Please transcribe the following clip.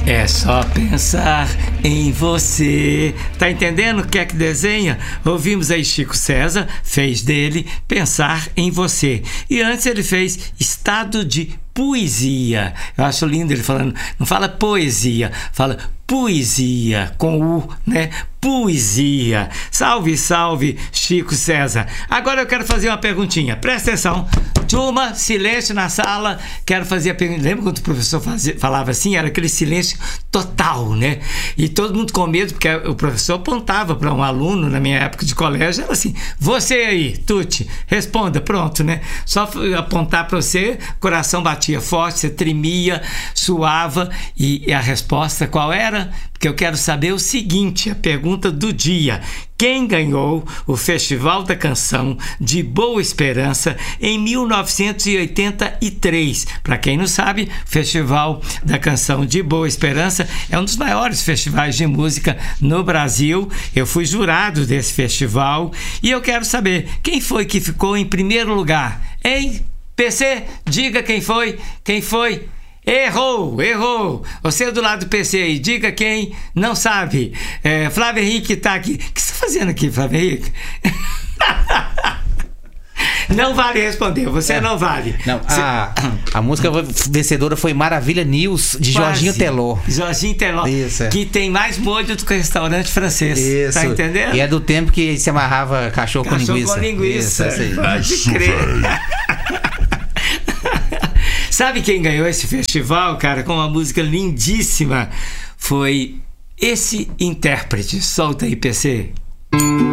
É só pensar em você. Tá entendendo o que é que desenha? Ouvimos aí Chico César, fez dele Pensar em Você. E antes ele fez Estado de Poesia. Eu acho lindo ele falando, não fala poesia, fala poesia, com U, né? Poesia. Salve, salve, Chico César. Agora eu quero fazer uma perguntinha. Presta atenção. Turma, silêncio na sala. Quero fazer a pergunta. Lembra quando o professor falava assim? Era aquele silêncio total, né? E todo mundo com medo, porque o professor apontava para um aluno, na minha época de colégio, era assim, você aí, Tuti, responda, pronto, né? Só apontar para você, coração batia forte, você tremia, suava, e a resposta qual era? Porque eu quero saber o seguinte, a pergunta do dia: quem ganhou o Festival da Canção de Boa Esperança em 1983? Para quem não sabe, o Festival da Canção de Boa Esperança é um dos maiores festivais de música no Brasil. Eu fui jurado desse festival e eu quero saber quem foi que ficou em primeiro lugar. Hein? PC, diga quem foi. Quem foi? Errou. Você do lado do PC aí, diga quem não sabe. Flávio Henrique tá aqui. O que você está fazendo aqui, Flávio Henrique? Não vale responder, você não vale. Não, a música vencedora foi Maravilha News, de Jorginho Teló. Jorginho Teló, que tem mais molho do que restaurante francês. Isso. Tá entendendo? E é do tempo que se amarrava cachorro com linguiça. Com linguiça. Isso, pode crer. Sabe quem ganhou esse festival, cara, com uma música lindíssima? Foi esse intérprete. Solta aí, PC.